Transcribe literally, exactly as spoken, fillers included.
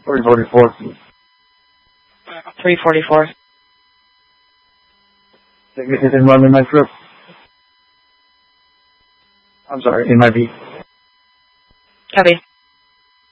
three forty-four. three forty-four. Technician in run in my script. I'm sorry, in my beat. Copy.